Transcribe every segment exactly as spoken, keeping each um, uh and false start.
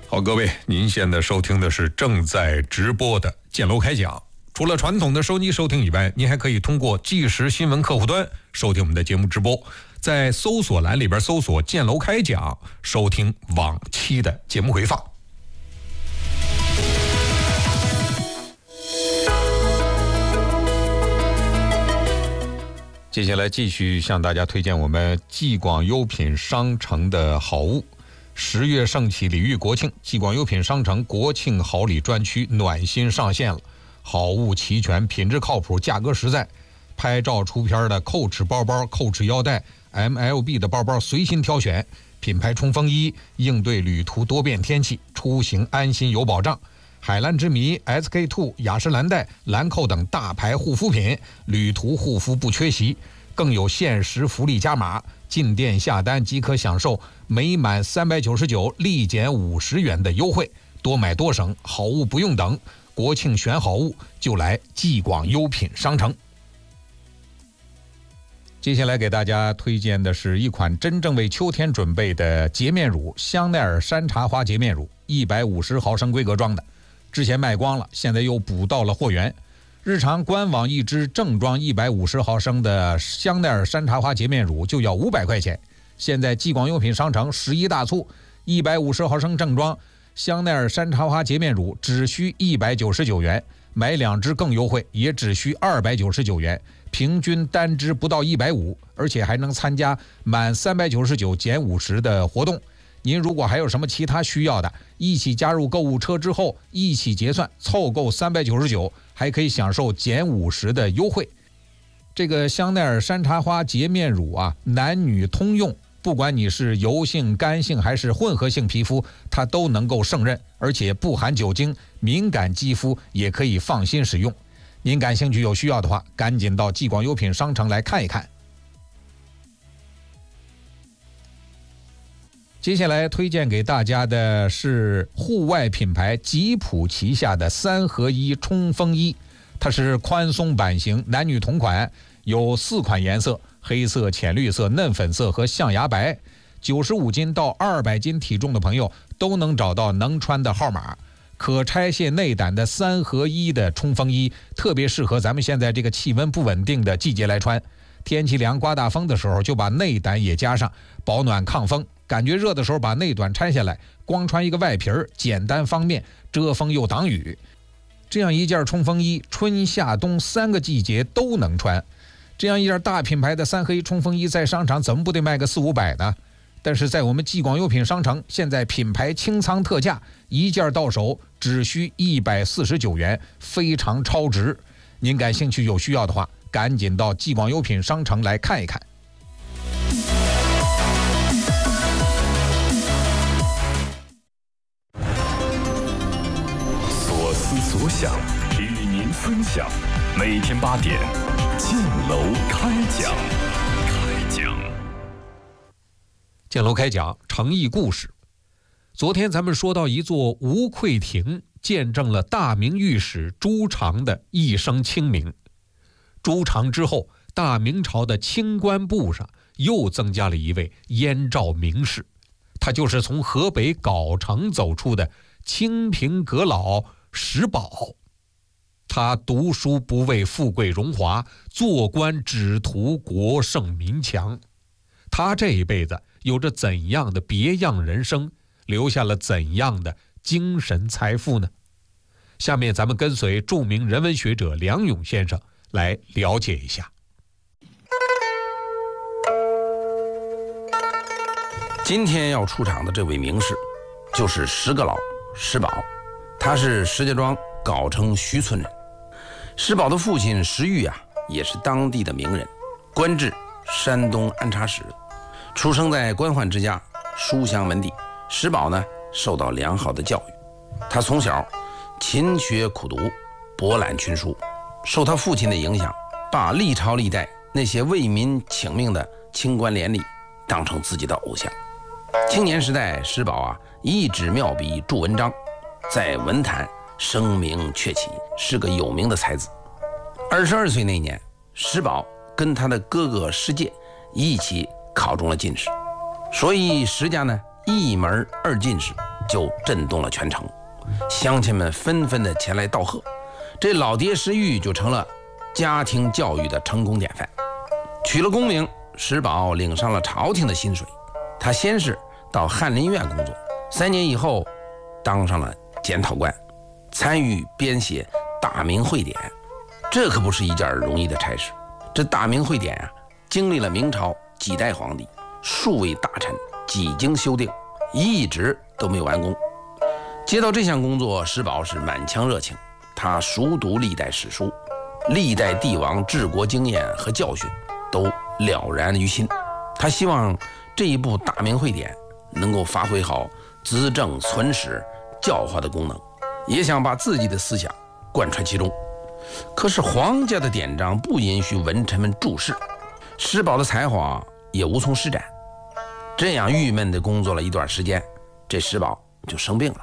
好，各位，您现在收听的是正在直播的建楼开讲。除了传统的收机收听以外，您还可以通过即时新闻客户端收听我们的节目直播，在搜索栏里边搜索建楼开讲，收听往期的节目回放。接下来继续向大家推荐我们继广优品商城的好物。十月盛起，礼遇国庆，继广优品商城国庆好礼专区暖心上线了，好物齐全，品质靠谱，价格实在。拍照出片的扣尺包包、扣尺腰带、M L B 的包包随心挑选，品牌冲锋衣应对旅途多变天气，出行安心有保障。海蓝之谜、S K 二、雅诗兰黛、兰蔻等大牌护肤品，旅途护肤不缺席。更有限时福利加码，进店下单即可享受每满三百九十九立减五十元的优惠，多买多省，好物不用等。国庆选好物就来继广优品商城。接下来给大家推荐的是一款真正为秋天准备的洁面乳，香奈儿山茶花洁面乳，一百五十毫升规格装的，之前卖光了，现在又补到了货源。日常官网一支正装一百五十毫升的香奈儿山茶花洁面乳就要五百块钱，现在继广优品商城十一大促，一百五十毫升正装香奈儿山茶花洁面乳只需一百九十九元，买两支更优惠，也只需二百九十九元，平均单支不到一百五十，而且还能参加满三百九十九减五十的活动。您如果还有什么其他需要的，一起加入购物车之后一起结算，凑够三百九十九，还可以享受减五十的优惠。这个香奈儿山茶花洁面乳啊，男女通用，不管你是油性、干性还是混合性皮肤，它都能够胜任，而且不含酒精，敏感肌肤也可以放心使用。您感兴趣有需要的话，赶紧到继广优品商城来看一看。接下来推荐给大家的是户外品牌吉普旗下的三合一冲锋衣，它是宽松版型，男女同款，有四款颜色，黑色、浅绿色、嫩粉色和象牙白。九十五斤到二百斤体重的朋友都能找到能穿的号码。可拆卸内胆的三合一的冲锋衣，特别适合咱们现在这个气温不稳定的季节来穿。天气凉刮大风的时候，就把内胆也加上，保暖抗风。感觉热的时候把内胆拆下来，光穿一个外皮儿，简单方便，遮风又挡雨。这样一件冲锋衣，春夏冬三个季节都能穿。这样一件大品牌的三合一冲锋衣，在商场怎么不得卖个四五百呢？但是在我们继广优品商城，现在品牌清仓特价，一件到手只需一百四十九元，非常超值。您感兴趣有需要的话，赶紧到继广优品商城来看一看。 所思所想，与您分享。每天八点，建楼开讲。开讲。 建楼开讲，诚意故事。昨天咱们说到一座无愧亭，见证了大明御史朱常的一生清明。朱常之后，大明朝的清官部上又增加了一位燕赵名士，他就是从河北藁城走出的清平阁老石宝。他读书不为富贵荣华，做官只图国盛民强。他这一辈子有着怎样的别样人生，留下了怎样的精神财富呢？下面咱们跟随著名人文学者梁勇先生来了解一下。 今天要出场的这位名士就是石阁老石宝，他是石家庄藁城徐村人。石宝的父亲石玉啊，也是当地的名人，官至山东按察使，出生在官宦之家，书香门第。石宝呢，受到良好的教育，他从小勤学苦读，博览群书，受他父亲的影响，把历朝历代那些为民请命的清官廉吏当成自己的偶像。青年时代，石宝啊一纸妙笔著文章，在文坛声名鹊起，是个有名的才子。二十二岁那年，石宝跟他的哥哥石介一起考中了进士，所以石家呢一门二进士， 就震动了全城，乡亲们纷纷的前来道贺，这老爹石玉就成了家庭教育的成功典范。取了功名，石宝领上了朝廷的薪水。他先是到翰林院工作，三年以后当上了检讨官，参与编写《大明会典》。这可不是一件容易的差事。这《大明会典》啊，经历了明朝几代皇帝、数位大臣几经修订，一直都没有完工。接到这项工作，石宝是满腔热情，他熟读历代史书，历代帝王治国经验和教训都了然于心。他希望这一部《大明会典》能够发挥好资政存史教化的功能，也想把自己的思想贯穿其中。可是皇家的典章不允许文臣们注释，石宝的才华也无从施展。这样郁闷地工作了一段时间，这石宝就生病了。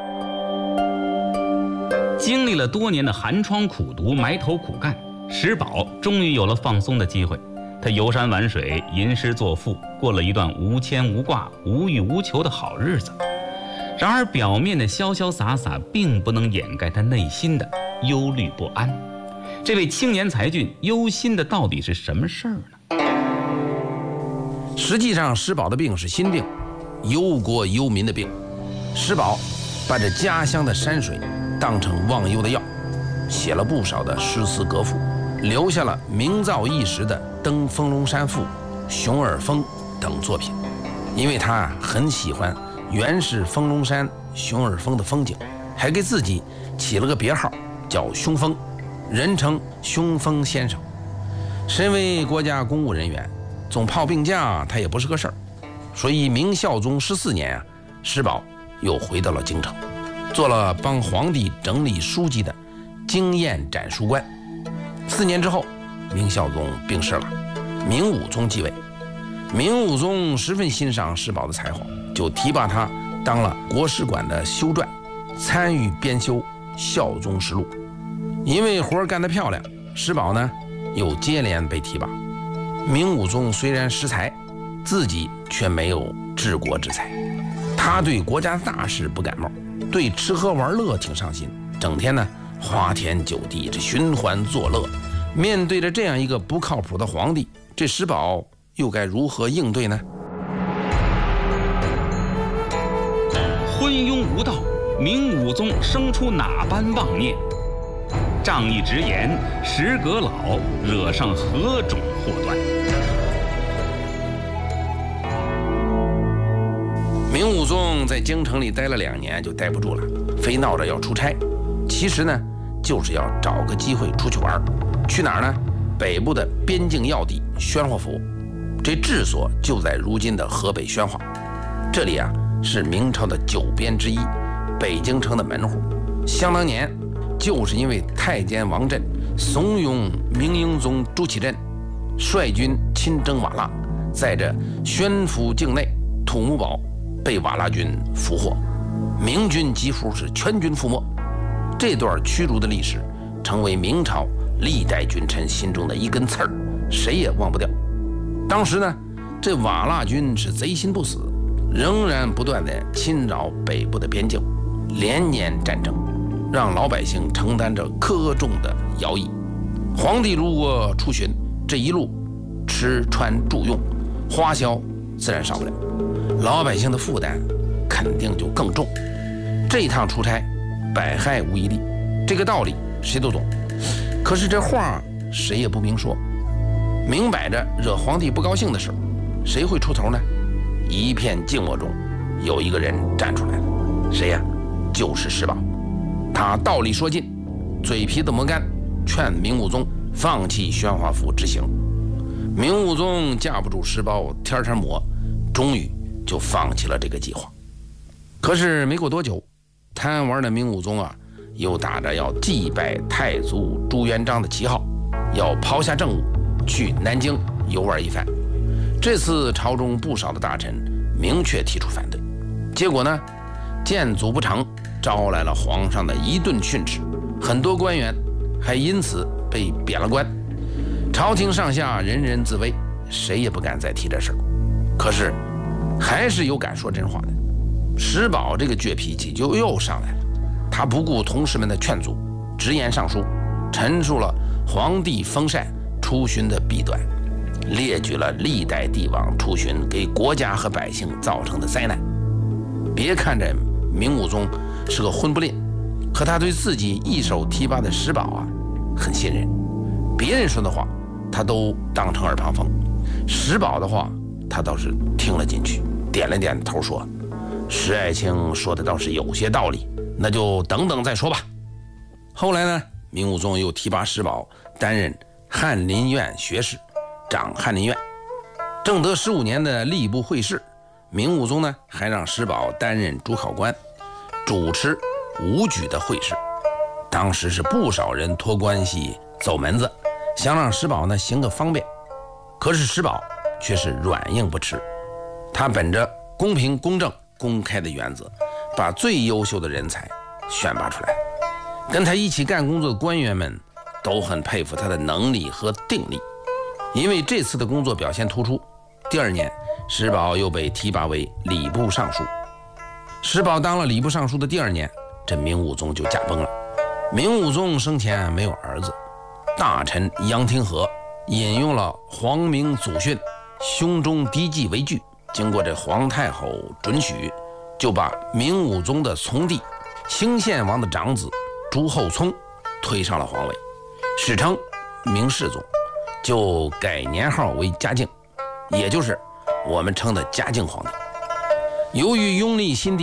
经历了多年的寒窗苦读、埋头苦干，石宝终于有了放松的机会。他游山玩水，吟诗作赋，过了一段无牵无挂、无欲无求的好日子。然而表面的潇潇洒洒并不能掩盖他内心的忧虑不安。这位青年才俊忧心的到底是什么事儿呢？ 实际上石宝的病是心病，忧国忧民的病。石宝把这家乡的山水当成忘忧的药，写了不少的诗词歌赋，留下了名噪一时的《登封龙山赋》《熊耳峰》等作品。因为他很喜欢原是封龙山熊耳峰的风景，还给自己起了个别号叫熊峰，人称熊峰先生。身为国家公务人员，总泡病假他也不是个事儿，所以明孝宗十四年啊，石宝又回到了京城，做了帮皇帝整理书籍的经验展书官。四年之后，明孝宗病逝了，明武宗继位。明武宗十分欣赏石宝的才华，就提拔他当了国史馆的修撰，参与编修《孝宗实录》。因为活干得漂亮，石宝呢又接连被提拔。明武宗虽然识才，自己却没有治国之才。他对国家大事不感冒，对吃喝玩乐挺上心，整天呢花天酒地，这寻欢作乐。面对着这样一个不靠谱的皇帝，这石宝又该如何应对呢？ 昏庸无道，明武宗生出哪般妄念？仗义直言，时阁老，惹上何种祸端？ 明武宗在京城里待了两年，就待不住了，非闹着要出差。其实呢，就是要找个机会出去玩。去哪儿呢？北部的边境要地宣化府，这治所就在如今的河北宣化。这里啊是明朝的九边之一，北京城的门户。想当年，就是因为太监王振怂恿明英宗朱祁镇率军亲征瓦剌，在这宣府境内土木堡被瓦剌军俘获，明军几乎是全军覆没。这段屈辱的历史成为明朝历代君臣心中的一根刺儿，谁也忘不掉。当时呢，这瓦剌军是贼心不死，仍然不断地侵扰北部的边境，连年战争，让老百姓承担着苛重的徭役。皇帝如果出巡，这一路吃穿住用花销自然少不了，老百姓的负担肯定就更重。这一趟出差，百害无一利，这个道理谁都懂。可是这话谁也不明说，明摆着惹皇帝不高兴的事，谁会出头呢？一片静默中，有一个人站出来了，谁呀？就是石宝。他道理说尽，嘴皮子磨干，劝明武宗放弃宣化府执行。明武宗架不住石宝天天磨，终于就放弃了这个计划。可是没过多久，贪玩的明武宗啊，又打着要祭拜太祖朱元璋的旗号，要抛下政务去南京游玩一番。这次朝中不少的大臣明确提出反对，结果呢，谏阻不成，招来了皇上的一顿训斥，很多官员还因此被贬了官。朝廷上下人人自危，谁也不敢再提这事儿。可是还是有敢说真话的。 石宝这个倔脾气就又上来了，他不顾同事们的劝阻，直言上书，陈述了皇帝封禅出巡的弊端，列举了历代帝王出巡给国家和百姓造成的灾难。别看这明武宗是个混不吝，可他对自己一手提拔的石宝啊很信任，别人说的话他都当成耳旁风，石宝的话他倒是听了进去，点了点头说：“石爱卿说的倒是有些道理，那就等等再说吧。”后来呢，明武宗又提拔石宝担任翰林院学士，掌翰林院。正德十五年的吏部会试，明武宗呢还让石宝担任主考官，主持武举的会试。当时是不少人托关系走门子，想让石宝呢行个方便，可是石宝却是软硬不吃。他本着公平公正公开的原则，把最优秀的人才选拔出来。跟他一起干工作的官员们都很佩服他的能力和定力。因为这次的工作表现突出，第二年石宝又被提拔为礼部尚书。石宝当了礼部尚书的第二年，这明武宗就驾崩了。明武宗生前没有儿子，大臣杨廷和引用了皇明祖训胸中滴记为据，经过这皇太后准许，就把明武宗的从弟兴献王的长子朱厚熜推上了皇位，史称明世宗，就改年号为嘉靖，也就是我们称的嘉靖皇帝。由于拥立新帝